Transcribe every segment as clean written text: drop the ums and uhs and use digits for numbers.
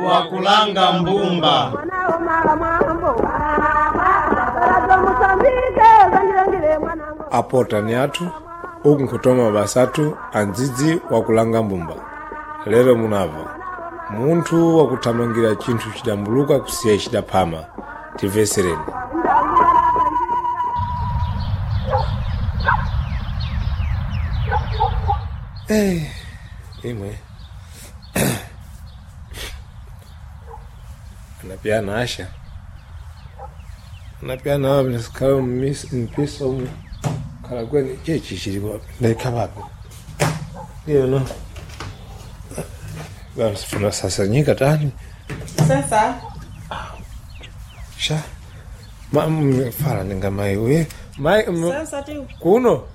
wakulanga mbumba. Apota ni atu uku nkutoma basatu anzizi wakulanga mbumba. Lero munava muntu wakutamangira chintu chidambuluka kusiya chidapama. Tivesereni. Imwe anapiana Asha anapiana wapi nasikao mpiso umu kala kweni chechi chiri wapi ndaika wapi hiyo no sifuna sasa nyika tani sasa sha fara ninga mai we mai sasa tu kuno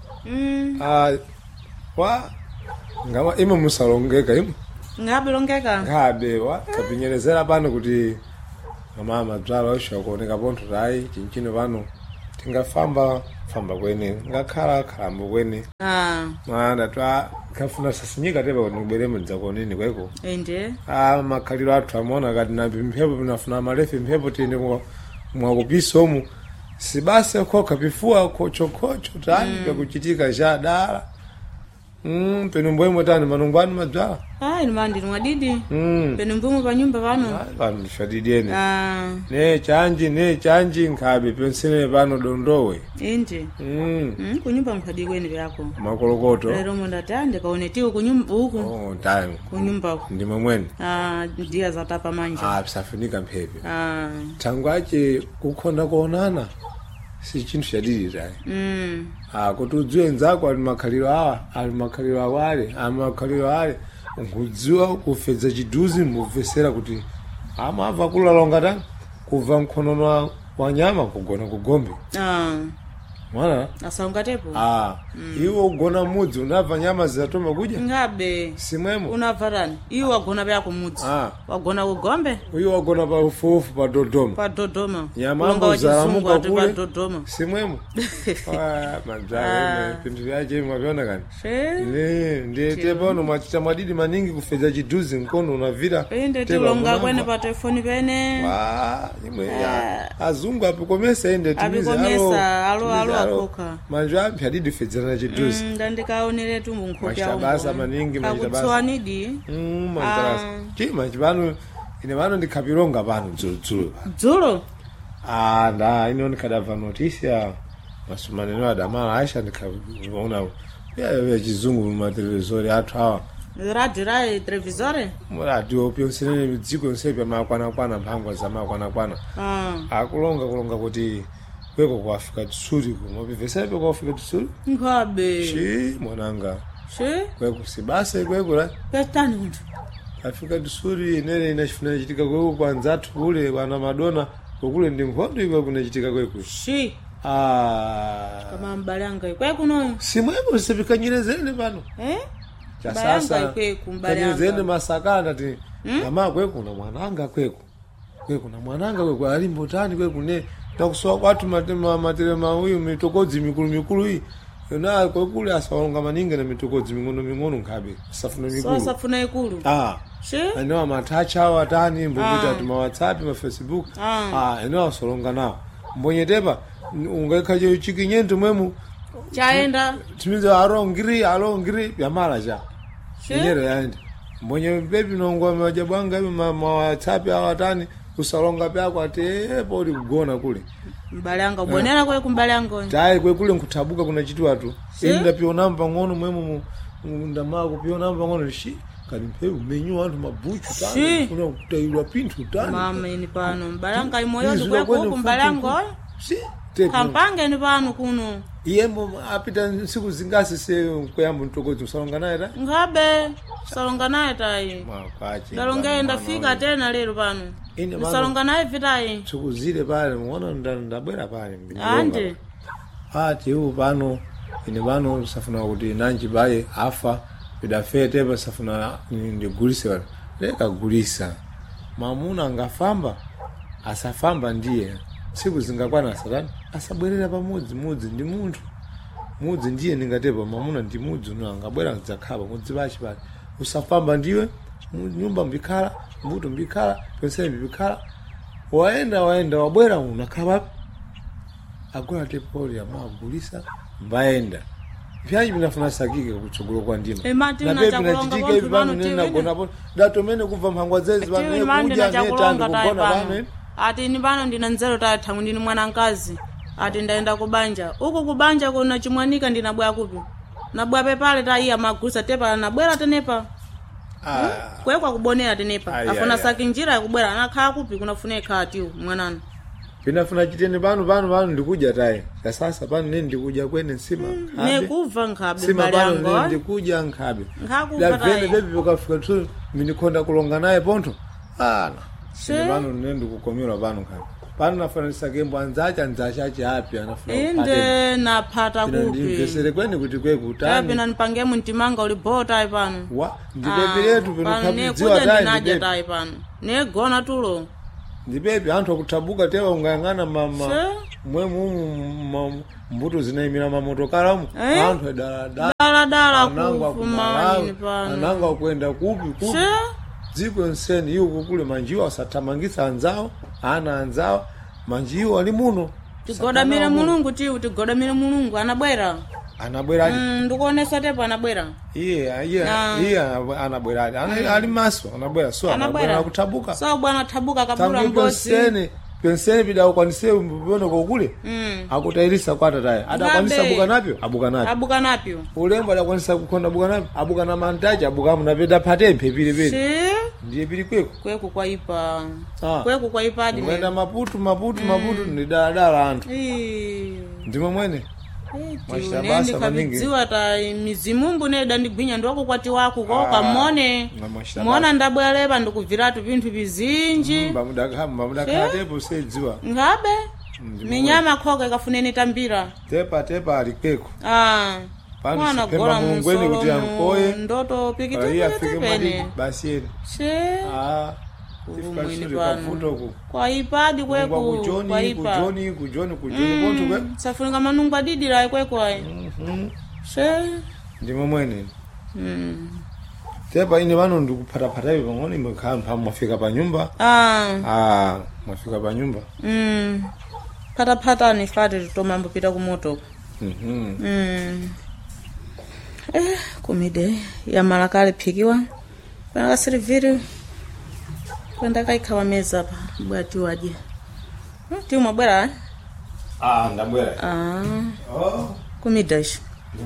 wa ngama imo musalongeka imo ngabilongeka ngabewa kapinyerezera pano kuti mama madzala osha kuoneka ponto rai chinchino pano tingafamba kwene ngakhala khalambo kwene mwana twa kafuna sasinyika tepa kuti ngibweremo dzakoneni kweko ende makhaliro athu amona kati napi mphepo pinafuna malefi mphepo tine mwakupisomu sibase khoka pifua khocho tani kakuchitika cha dala penumbwemo tani manungwani madzala nimandi mwadidi penumbwemo pa nyumba pano pano shadidene ne chanji nkhabe pensene pano dondowe ende kunyumba mkhadi kweni vyako makolokoto lero mondatande kaonetiwe kunyumba huko time kunyumba ndimo mwene dia zatapa manja bisafunika mphepe tangwache kukhonda kuonana si chintu chadidi tayi kuti udziwe nzako ali makhaliro awale ngudziwa kufedza chiduzi mubvesera kuti amava kulalonga tani kubva mkhonono wa nyama kugona kugombe mwana asaungatepo iwo ugona mudzi unabva nyama zizatoma kudya ngabe simwemo unabva tani iwo wagona vyako mudzi wagona kugombe uyo wagona pa ufufu pa Dodoma nyama ambo zaramuka kule Dodoma simwemo madzala pintu vyache mwavyona kani ndiye pano mwachita mwadidi maningi kufedza chiduzi mkono unavira ende tilonga kwene pa telefoni pene imwe azungu apikomesa ende timizi alo akoka manje ampi adidi fedzana chiduzi ndandikaonere tu munkhopi awo basa maningi manje basa akutswanidi manje chima chibano ine vano ndikapilonga pano dzulo nda ino ndikadabva notisia masumaneno adamala Asha ndikaona ya chizungu mumatelevisori athu awa radio rai televisore radio pyonsene midziko yonse pamakwana mphangwa zamakwana akulonga kuti kweko kwafika tsuri kumapivesaipe kwafika tsuri ngabe mwananga kweko sibase kweko la petani munthu afika tsuri inene inachifuna chitika kweko kwanza athu kule wana Madonna kokule ndi nkhondo ikwe kunachitika kweko kama mbalanga kweko no simwemo sipikanyirezene pano chasasa kanyirezene masakana ti ama kweko na mwananga kweko na mwananga kweko alimbotani kweko ne takusowa kwatu materema uyu mitokodzi mikulu hii yona kwekule asawonga maningi na mitokodzi ming'ono nkhabe safuna ikulu eno amatacha awo atani mbopita tuma WhatsApp ma Facebook eno asolonga nawo mbonyetepa ungekhaje chikinyento mwemu chaenda timizo alongiri yamala cha nyere yaende mbonye bebi nongwa majabwanga ma WhatsApp awo atani usalonga pyako atepo uli kugona kule mbalanga ubonera kwe kumbalanga tayi kwe kule nkutabuka kuna chitu watu enda piona mpang'ono mwemu ndamako piona mpang'ono kali mpeu menyu wantu mabuchu tani kuna kutayirwa pintu tani mama ini pano mbalanga imoyo kwe kumbalanga kampange ni pano kuno yembo apita siku zingasi se kuyamba mtokozi usalonga naye ta ngabe salonga naye tayi dalonga ndafika tena lero pano salonga naye vitayi tukuzile pale muona ndabwera pale ande hu pano ine pano safuna kuti nanji baye afa bidafete pa safuna ndigulise wala leka gulisa mamuna ngafamba asafamba ndiye siku zingakwana satani asabwerera pamudzi ndi munthu mudzi ndiye ningatepa mamuna ndi mudzi no angabwera nzakhaba mudzi bachi pale usafamba ndiwe nyumba mbikhala mbuto mbikhala penseni mbikhala waenda wabwera unakhala agula tepoli amagulisa mbaenda vyanyi vinafuna sakike kutsogolo kwa ndima na pepe nachitika hivi vanu nena gona po datomene kuva mhangwa zezi vanu kuja netandi kugona vanu ati ni vano ndina nzero tathangu ndini mwanankazi ati ndaenda kubanja uku kubanja kuna chimwanika ndinabwera kupi nabwera pepale taiya magulisa tepa nabwera tenepa kwekwa kubonera tenepa afuna saki njira yakubwera anakhala kupi kunafuneka ati mwananu vinafuna chitene pano ndikuja tayi sasa pano nini ndikuja kwene nsima nekuva nkhabe sima pano ndikuja nkhabe la vene bebi ukafika tu minikonda kulonga naye ponto pano nende kukomera pano nkhabe pano nafanisa kembo anzachache hapi anafuna inde napata kupi ndivesere kwene kuti kwe kutani pena nipangemu ntimanga ulibota pano ndipepe yetu nekuja ndinaja tayi pano negona tulo ndipepe anthu akuthabuka tewa ungayang'ana mwemu mbuto zinaimira mamotokala umu anthu daladala kufumani pano ananga kwenda kupi dziko nseni iyo kukule manjiwa asathamangisa anzawo ana anzawo manjiwa ali muno tigodamire mulungu tigodamire mulungu anabwera ndikuonesa tepo anabwera iye anabwera ali maso anabwera so anabwera kuthabuka so bwana thabuka kabula mbosi penseni bida ukwanise mbona kokule akutairisa kwata tayi adakwanisa abuka napyo ulembo adakwanisa kukonda abuka na mantaji abuka munapeda patempe pile ndiye pili kweko kwaipa adi mwenda maputu ni daladala anthu ndimo mwene nendi kavidziwa ta mizimumbu neda ndigwinya ndiwako kwati wako koka mona ndabwereva ndikubviratu vinthu vizinji mbamudakhatepo sedziwa ngabe minyama khoka ikafuneni tambira tepa alikeko mwana gora mungweni kuti amkoye ndoto pikitepene basi yeni kwaipadi kujoni ponto kwe safunika manungu adidira kweko ayi ndimo mwene tepa ine vano ndikuphatapata ivi pang'ono imekhala mwafika pa nyumba mwafika pa nyumba phataphatani fati titomambo pita kumotoko komide ya malakale phikiwa pana kasiriviri kwenda kaikhawa meza pa bwati waje tiumwa bwera ndabwera kumidashi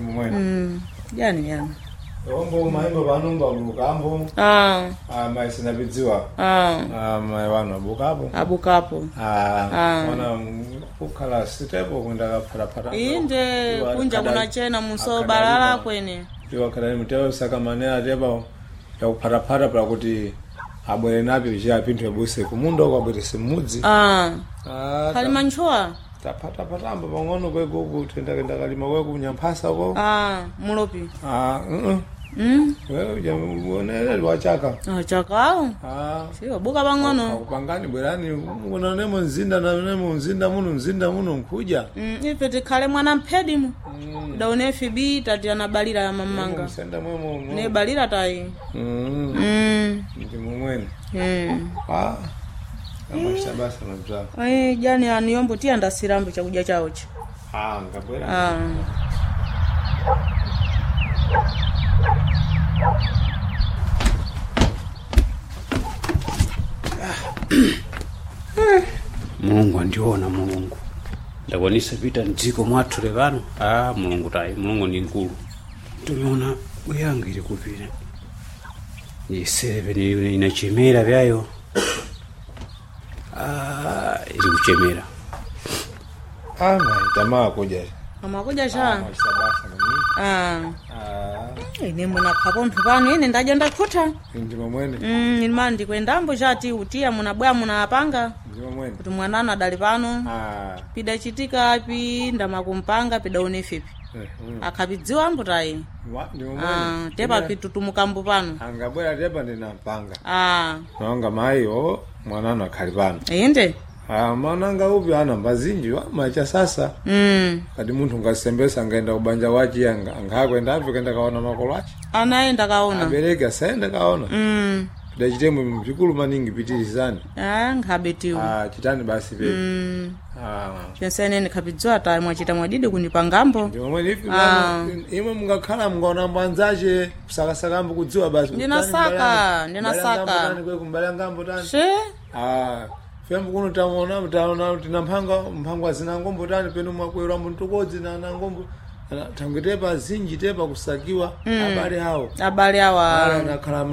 yani ombo maimbo vanumba bukambo maisina bidziwa mai vanu abukapo ona kukhala sitepo kwenda kapharapara inde kunja kuna chena muso balala kwene iwakhala mtewo sakamanea tepa yakupharapara para kuti abwere navyo zviapinthu ebuse kumundo kwabwerese mudzi kali manchua tapatapatamba pang'ono kwekuku tendakenda kalima kweku nyamphasa ko mulopi wewe uonele lwachaka chakao sio buka pang'ono akupangani bwerani una nemo nzinda muno nkuja ife tikhale mwana mphedimu daone FB tati anabalira ya mamanga senda mwemo ne balira tai ndi mwene amasha basa na mzaa jani aniombo tia ndasirambo chakuja chaochi ngabwera Mulungu andiona mulungu ndakwanisa pita mdziko mwathu levano mulungu tayi mulungu ndi nkulu tuliona bweyangu ili kupita yeseve inachemera vyayo ili kuchemera tamaa kuja cha ine muna kapontho pano ine ndaja ndakhuta ndimo mwene ine ndikwendambo chati utia munabwera munapanga ndimo mwene kuti mwanana adali pano pida chitika api ndamakumpanga pida unefipi akapidziwa ambo tayi ndimo mwene tepa pitutumukambo pano angabwera tepa ndinampanga nanga mai mwanana akhali pano inde mananga upi ana mbazinji macha sasa kati munthu ngasembesa ngaenda kubanja wachi angakwenda api kenda kaona makolo achi anaenda kaona abereke asaenda kaona Dachitemwe vikulu maningi pitirizani. Nkhabetiwa. Chitani basi pe. Chensene nikhapidzwa ta mwachita mwadidi kunipangambo. Ndimwe lifi imwe mungakhala mungaona mbanzaje kusakasakambo kudziwa basi. Ndinasaka. Ndani kwe kumbala ngambo tani. Fembu kuno taona tinamphanga azina ngombo tani penu mwakwera muntukodzi na ngombo. Tangitepa zinji tepa kusakiwa abale hawa nakhala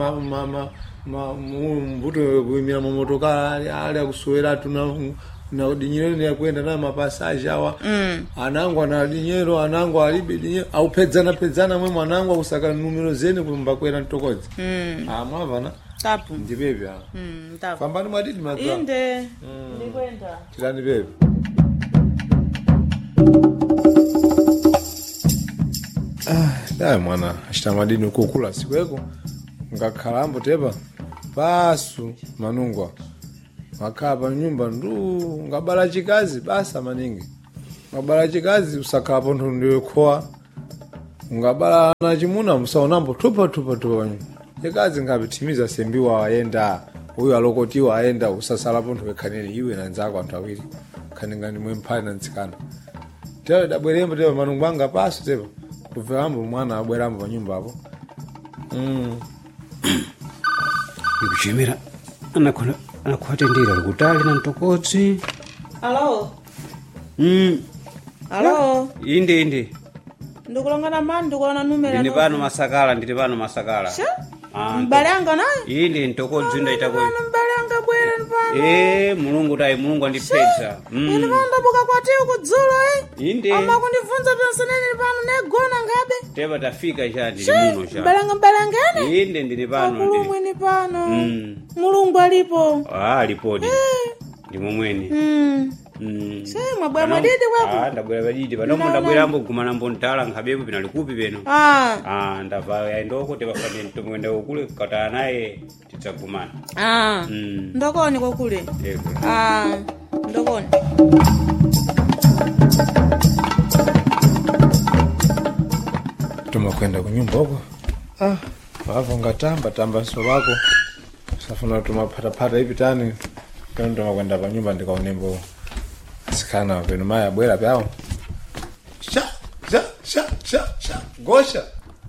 mbuto kuimira mamotoka ali akuswera tuna na dinyero ne kwenda na mapasaje awa anangu ana dinyero anangu alibe dinyero au pedzana mwe mwanangu kusaka numero zene kumba kwera ntokodzi mwavana tapu ndibebe tapu pambani mwadidi madza inde ndikwenda tilani bebe mwana achita madini ukukula sikweko ngakhalambo tepa pasu manungwa makapa nyumba ndu ngabala chikazi basa maningi ngabala chikazi usakapo ndiwe khoa ngabala na chimuna musaonambo tupa chikazi ngabitimiza sembiwa ayenda uyu alokotiwa ayenda usasalapo ndiwekhaneni iwe na nzako anthu awiri khaningani mwemphani na ntsikana tewe dabwerembo tepa manungwa anga pasu tepa kuveambo mwana abwerambo panyumba apo ikuchimira anakuatendera likutali na mtokodzi. Alo. Inde ndikulongana mani ndikuona numero ndili pano masakala mbale anga naye inde mtokodzi ndaita kwa mbale anga bwera pano mulungu andipedza ine vandabuka kwatiyo kudzulo inde ama kundifunza penseneni pano negona ngabe tepa tafika chandi limuno cha mbale ngene inde ndili pano mulumweni pano mulungu alipo alipodi ndimo mwene sema bwa madidi wako ndabwera badidi panomo ndabwerambo kumanambo ntala nkhabepo pinalikupi peno ndava yaindoko tepafanye ntomwenda ukule kukatana naye tidzagumana ndokoni kokule ndokoni tumakwenda kunyumba huko wavo ngatamba so wako safuna tumapata hivi tani kana tumakwenda pa nyumba ndikaonembo sikana peno maya bwera pyao sha gosha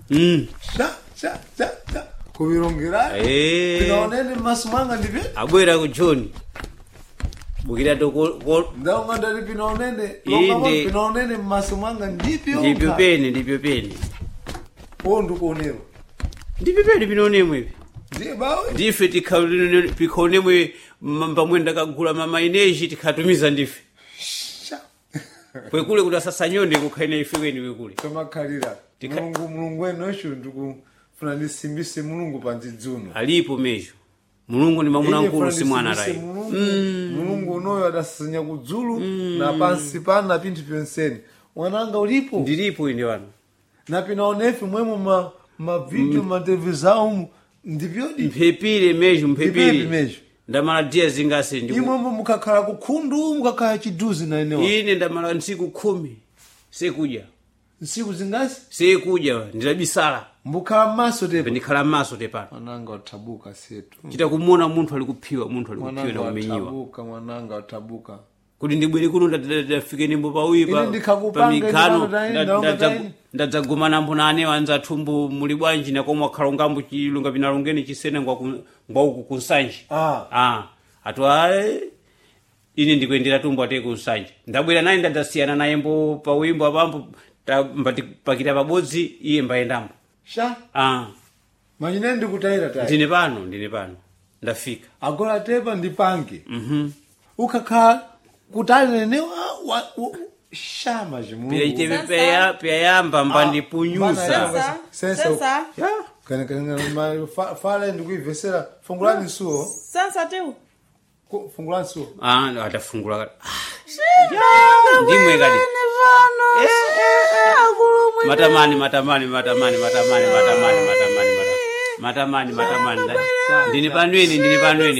sha kuvirongera pinaonene masumanga ndive abwera ku John bukira to ndonga ndali pinaonene masumanga ndipyo peni pondu kuonero ndipyo peni pinaonemwe ivi ndiye bawe ndife tikaonemwe pamwenda kagula mama ineji tikatumiza ndife kwekule kuti asasanyonde kukhaina ife kweni kwekule tomakhalira mulungu enosho ndikufuna ndisimbise mulungu pandzidzuno alipo mejo mulungu ndi mamuna nkulu si mwana rai mulungu unoyo adasanya kudzulu na pansi pana pinthu pyonseni mwananga ulipo ndilipo ine wanu na pinaonefe mwemo mavideo matelevizamu ndivyodi mpepile mejo ndamala dia zingase imwe mukakhala kukhundu mukakhala chiduzi na enewa ine ndamala nsiku 10 sekuja nsiku zingasi sekuja ndilabisala mbukhala maso tepa ndikhala maso tepa mwananga utabuka setu kita kumuona munthu alikuphiwa na umenyiwa mwananga utabuka kuti ndibwere kuno ndafike nimbo pawipa pamikano ndadzagumana mbo nane wanza thumbu muli bwanji nakomwe akhala ngambo chilunga pinalongeni chisene ngwauku kunsanje ine ndikuendera tumbo ate kunsanje ndabwera naye ndadzasiyana naye mbo pawimbo apambo pakita pabodzi iye mbayendambo manyine ndikutayira tayi ndine pano ndafika agola tepa ndipange ukakhala kutali nenewa shama jimungu pia yamba mbandipunyusa sensa kana fala ndikuivesera fungulani suo sensa teu fungulani suo atafungula ndimwe kadi matamani matamani ndini panweni inde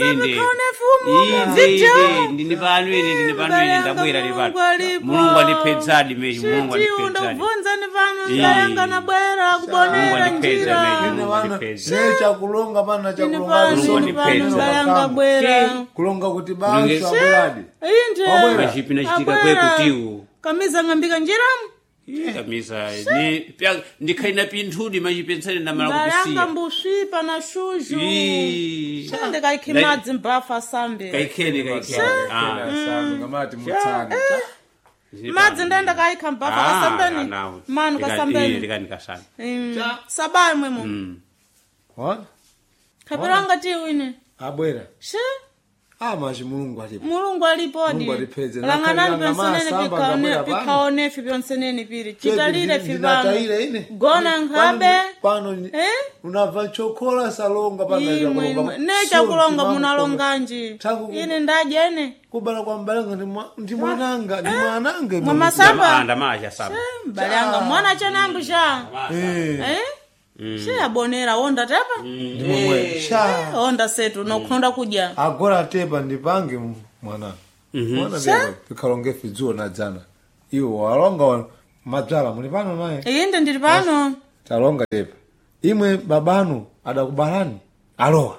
ndini panweni ndabwera lipano mulungu andipedzadi meji mulungu andipedzadi ndovunzani pano ndayanga nabwera kubonera njira necha kulonga pana cha kulonga bwera kulonga kuti basha abweradi inde machipina chitika kwekutiwo kamiza ngambika njiramu kamisa ni pia ndikaina pinthudi machipensani ndamala kupisiya ndayanga mbusvipa na shuzhu shande kaikhimadzi mbafa sambe kaikhene ngamati mutsani madzi ndaenda kaikha mbafa kasambeni manu kasambeni ndikanikasana sabayi mwemo what kapiranga tiwine abwera she machi mulungu alipo mulungu alipodi langanani penseneni pikaonefi pyonseneni piri chitalire fivano gona nkhabe pano unabva chokola salonga pano necha kulonga munalonganji ine ndajene kubala kwa mbalanga ndi mwananga mwamasamba ndamacha samba mbalanga mwana chanambu cha she abonera onda tepa ndimwe sha onda setu nokhonda kudya agora tepa ndipange mwana mwana bero pikalonge fizuo na jana iwo walonga madzala muli pano naye inde ndili pano talonga tepa imwe babanu adakubalani alowa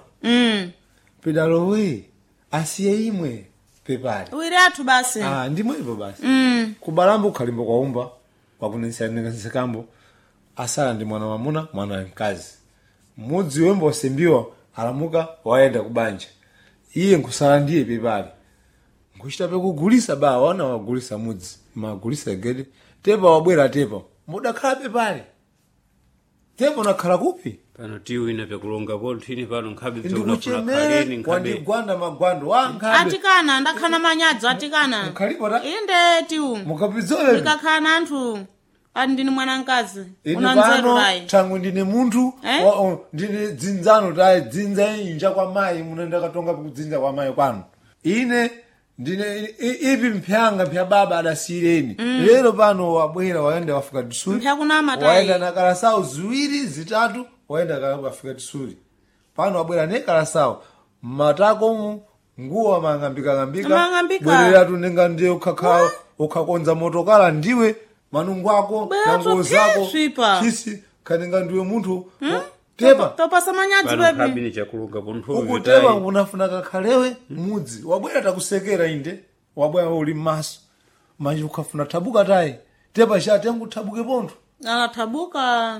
pidalowe asiye imwe pepali uire athu basi ndimwe ipo basi kubalambo khalimbo kwaumba kwakunisanikambo asala ndi mwana wamuna mwana mkazi mudzi wembo osembiwa alamuka waenda kubanja iye nkusala ndiye pepali nkuchita pekugulisa ba wana wagulisa mudzi magulisa gedi tepa wabwera tepa mudakhala pepali tepa nakhala kupi pano tiwina pekulonga pontini pano nkhabe ndikuchemere wandigwanda magwando wankhabe atikana ndakhana manyadzo atikana mkhalipota inde tiu mukapizole ndikakhana anthu ndini mwanankazi unanzeru rai tangu ndine munthu ndine dzinzano tayi dzinza inja kwa mai munaenda katonga kudzinza kwa mai kwanu ine ndine ipi mpyanga mpya baba adasireni lero pano wabwera waenda wafika tisuri mpyakunama tayi waenda na kalasawu ziwiri zitatu waenda wafika tisuri pano wabwera ne kalasawu matakomu nguwa mangambika bwerera tunenga ndiye ukhakonza motokala ndiwe manungu ako na nguo zako kisi kanenga ndiwe munthu tepa topasa manyadzi pepe kabini chakulunga pontho ukuteba unafuna kakhalewe mudzi wabwera takusekera inde wabwera uli maso manje ukafuna tabuka tayi tepa shati yangu tabuke pontho tabuka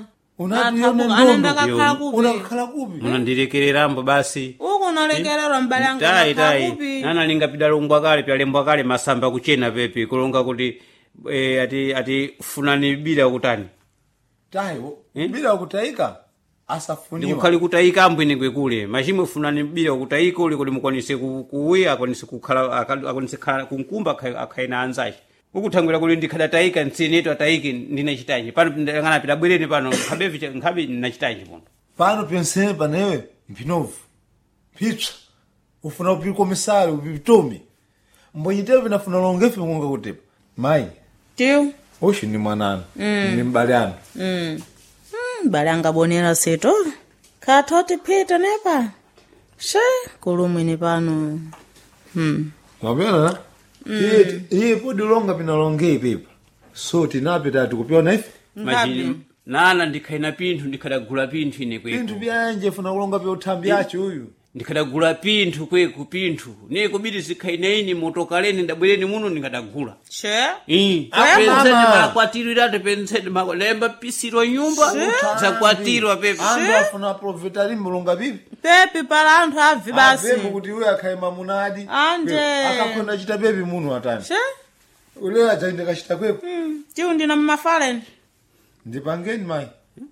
unakhala kupi munandilekererambo basi uko nalekerera mbalanga tayi nanalinga pidalongwa kale pyalembwa kale masamba kuchena pepe kulonga kuti ati funani bila kutani tayo bila kutaika asafuniwa ndikukhali kutaika ambwene kwekule machimwe funani bila kutaika uli kuti mukwanise kuuya akwanise kukhala akwanise kunkumba akhaena anzachi ukuthangira kuti ndikhada taika ntsineto ataike ndinachitaji pano ndangana pidabwereni pano nkhabe ndinachitaji pano pensene panewe mpinovu pitswa ufuna upikomisari upitomi mbonyitewe vinafuna longefe munga kutepa mai tiu oshi ni mwanana ni mbali anu mbali angabonera seto katoti pita nepa she kulumwini pano mapena iye podi longa pinalongei pepa so tinapita tikupiona ife majini nana ndikhaina pinthu ndikhadagula pinthu ine kweku pinthu byanje funa kulonga pya uthambi yacho uyu ndikhadagula pinthu kweku pinthu ne kubidi zikhaina ini motokaleni ndabwereni muno ndikadagula penseni makwatirira penseni malemba pisiro nyumba zakwatirwa pepe ando afuna profitali mulonga bibi pepe para anthu abvi basi pepe kuti uyu akhaima munadi ande akakhona chita pepe muno atani ule ajainde kachita kwepo tiu ndina mmafaleni ndipangeni mai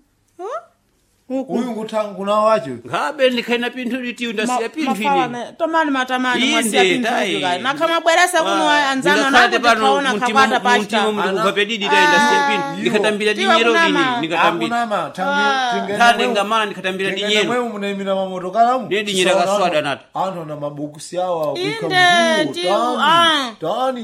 uyu nguthangu nawo wacho ngabe ndikhaina pinthu litiyo ndasiya pinthu ine tomani matamani mwasiya pinthu kai nakhama bweresa kuno anzana nako tikaona kapata pachita mukapedidi dai ndasiya pinthu ndikatambira dinyero lini ndikatambira tangenge ngamana ndikatambira dinyero mwe munaimira mamoto kalamu ne dinyero kaswada nata anthu na mabuku siawa inde tiu tani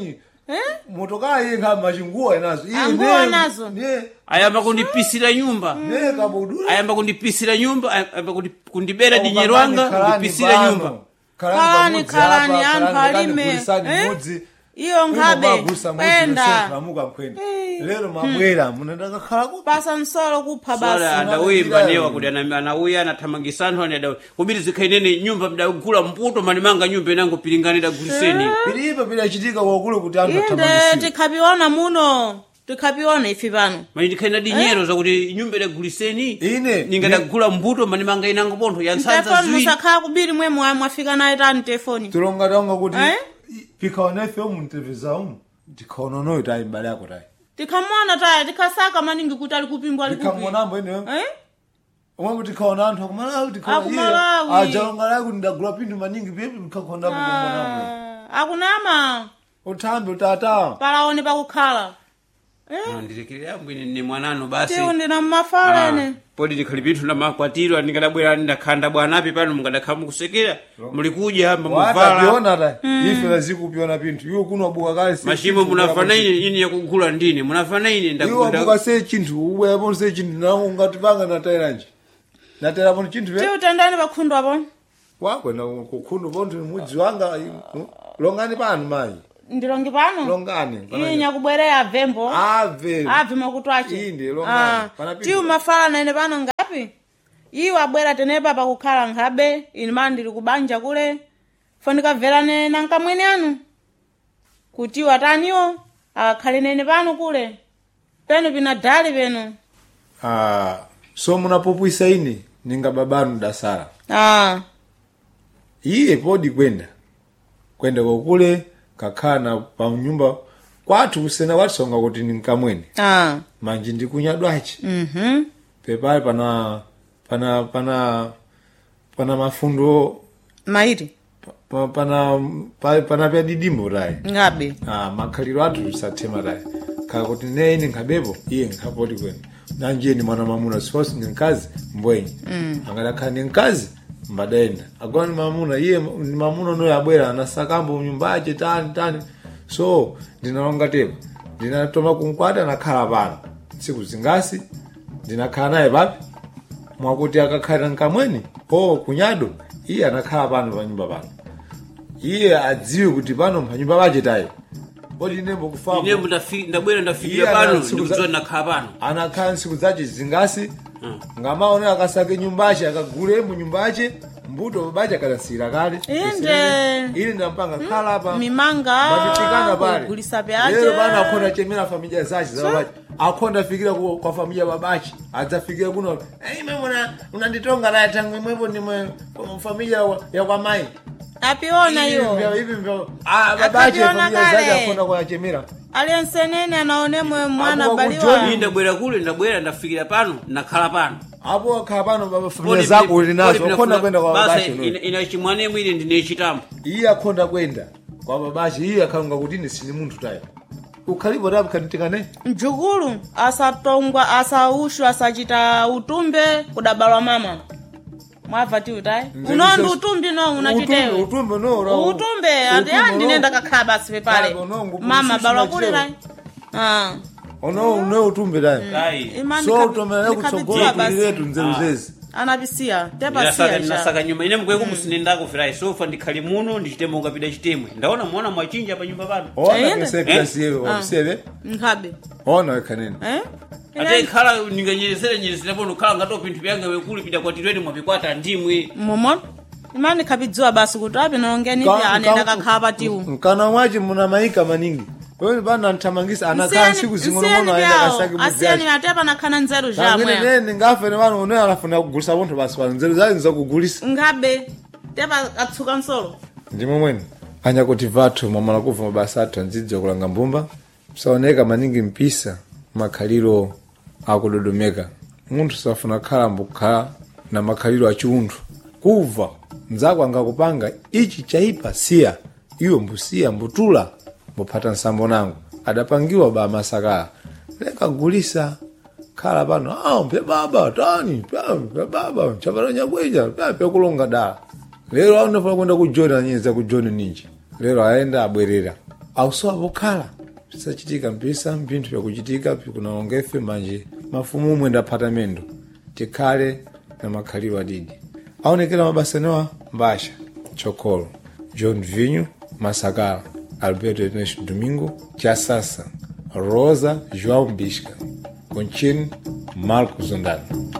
motokaa iyi nkha machinguwa inazo Anguwa nazo. ayamba kundipisira nyumba ne kabudula ayamba kundipisira nyumba ayamba kundibera dinyero wanga kundipisira nyumba Kalani, anthu alime. Iyo nkhabe kwenda lero mabwera munataka khala ku pasa nsolo kupha Sala basi adawimba newa kuti anauya anathamangisa anthu ane kubiri zikhainene nyumba mdagula mputo manimanga nyumba inango pilinganira guliseni pilipa pilachitika kwakule kuti anthu inde athamangisa tikhapiona muno tikhapiona ife pano manje ndikhaina dinyero zakuti nyumba idaguliseni Ine, ningadagula mputo manimanga inango pontho yansanza telefoni ziwiri musakhala kubiri mwe mwafika naye tani telefoni tilonga kuti Eh? pikaona ife munteviza umu ndikhaona noyo tayi mbali yako tayi tikhamona taya tikhasaka maningi kuti ali kupimbwa ali kupi ndikhamonambo ineyo Eh? omwe tikhaona anthu akumalawi tikhaona Akumalawi. ajalonga lako ndagula pindu maningi pepe mkhakhondapo kumonambo akunama uthambe utata palaone pakukhala ndirekerera mbwine ni mwanano basi tiundina mmafala ene podi ndikhali pinthu namakwatiro ndingadabwera ndakhanda bwanapi pano mungadakhala mukusekera muli kudya amba muvala watapiona ta ife lazikupiona pinthu iwo kuno wabuka kale mashimo munafana ine yakugula ndine munafana ine iwo wabuka se chinthu ubweyapo se chinthu nawo ungatipanga natairanji naterapo chinthu pe tiutendani pakhundo apo wakwena kukhundu pontho mudzi wanga longani pano mayi ndilongi pano longani iyi nyakubwereya avembo ave makutu ace inde longani panapita tiwu mafala naene pano ngapi iwo abwera tenepa pakukhala nkhabe ine mani ndili kubanja kule fonikabvera na nkamwene anu kuti iwo ataniwo akhale nene pano kule peno pinadali peno so munapopwisa ine ninga babanu dasala iye podi kwenda kokule kakhala pa nyumba kwathu kusena watisonga kuti ninkamwene manje ndikunyadwachi pepale pana mafundo maiti pana pya didimbo tayi ngabe makhaliro athu sathema tayi khala kuti nene nkhabepo iye nkhapoti kwenda nanje ni mwana mamuna suppose ni mkazi mbwenyi angadakhala ni mkazi mbadaenda agona mamuna iye ni mamuna noyo abwera anasakambo nyumbache tani so ndinalonga tepo ndinatoma kunkwata nakhala pano tsiku zingasi ndinakhala naye papi mwakuti akakhala nkamweni kunyado iye anakhala pano pa nyumba pano iye adziwe kuti pano panyumba pache tayi poti inembo kufamu inembo ndabwera ndafikira pano ndikudziwa nakhala pano anakhala ntsiku zache zingasi ngamaona akasake nyumbache akagule mu nyumbache mbuto babache akadasira kale ili ndampanga khala hapa mimanga batikana pale kugulisa pyache lero bana akhonda chemera familia zache za babache akhonda fikira kwa familia babache adzafikira kuno mwana unanditonga naye tangu mwepo ni familia ya kwa mai apiona hiyo hivi babache familia zache akhonda kwa chemera aliyensenene anaone mwana baliwa ndabwera kule ndafikira pano nakhala pano apo akhala pano baba familia zako ulinazo akhonda kwenda kwa babache ina chimwane mwine ndine chitambo iye akhonda kwenda kwa babache iye akhanga kuti ine sini munthu tayi ukhalipo tabi kanitikane mjukulu asatongwa asaushu asachita utumbe kudabalwa mama mwava ti utai unondi utumbi no unachitewe utumbe andi nenda kakhala basi pepale mama balwa kule lai ono utumbe dai so utomera kutsogola kuliretu nzeru zezi anapisia tepasia nasaka nyumba ine mkweko musinendako firai sofa ndikhali muno ndichitemo ngapita chitemwe ndaona muona mwachinja pa nyumba pano ona kesepita siwe nkhabe ona kanene ate khala ninganyezera pono khala ngato pinthu byanga wekuli pita kwatireni mwapikwata ndimwe momon imani khabidziwa basi kuti api nongeni pya anenda kakhala patiwu mkana mwachi muna maika maningi wewe bana nthamangisa anakhala siku zing'ono aenda kasaki mudzi asiyani atepa nakhana nzeru jamwe nene ngafe ne vanu une alafuna kugulisa pontho basi pa nzeru zali nzakugulisa ngabe tepa atsuka nsolo ndimo mwene anya kuti vathu mwamala kuva mabasa athu anzidzi kulanga mbumba saoneka maningi mpisa makhaliro akudodomeka munthu safuna khala mbukhala na makhaliro achiunthu kuva mzako angakupanga ichi chaipa siya iwe mbusiya mbutula mupata nsambo nangu adapangiwa ba masakala leka gulisa khala pano mpe baba tani mpe baba chapala nyakweja pe kulonga dala lero anofuna kwenda kujona nyeza kujona ninji lero aenda abwerera auso abokhala pisachitika mpisa mpinthu pyakuchitika pikunaongefe manje mafumu umwe ndaphatamendo tikhale na makhaliro adidi aonekera mabasenewa mbasha Chokolo John Vinho Masakala Alberto Ernesto Domingo Chasasa Rosa João Bisca Conchine Marcos Zondano.